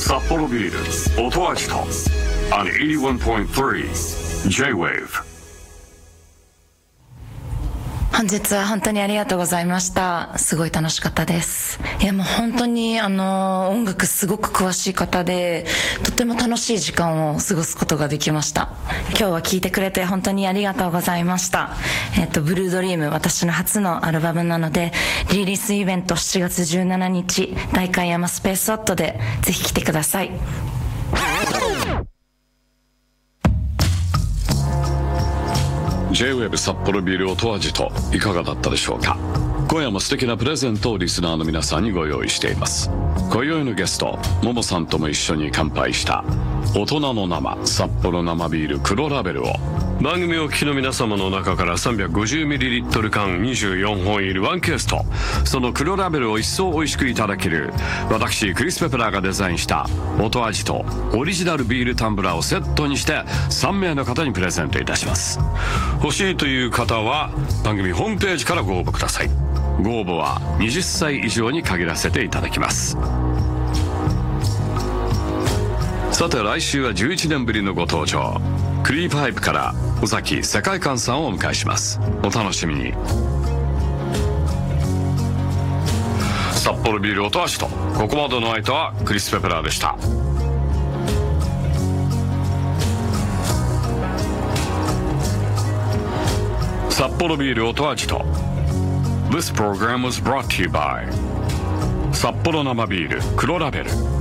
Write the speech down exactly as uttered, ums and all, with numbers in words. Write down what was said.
札幌ビール音味と on エイティワンポイントスリー J-Wave。 本日は本当にありがとうございました。すごい楽しかったです。いやもう本当にあの音楽すごく詳しい方で、とても楽しい時間を過ごすことができました。今日は聴いてくれて本当にありがとうございました。えっとブルードリーム、私の初のアルバムなので、リリースイベントしちがつじゅうしちにち代官山スペースアットでぜひ来てください。 J-Wave 札幌ビール音味といかがだったでしょうか。今夜も素敵なプレゼントをリスナーの皆さんにご用意しています。今宵のゲストももさんとも一緒に乾杯した大人の生札幌生ビール黒ラベルを番組お聞きの皆様の中から さんびゃくごじゅうミリリットル 缶にじゅうよんほん入りワンケースと、その黒ラベルを一層美味しくいただける私クリス・ペプラーがデザインした音味とオリジナルビールタンブラーをセットにしてさんめいの方にプレゼントいたします。欲しいという方は番組ホームページからご応募ください。ご応募ははたち以上に限らせていただきます。さて来週はじゅういちねんぶりのご登場、クリープハイプから尾崎世界観さんをお迎えします。お楽しみに。札幌ビール音味と、ここまでの相手はクリス・ペプラーでした。札幌ビール音味と This program was brought to you by 札幌生ビール黒ラベル。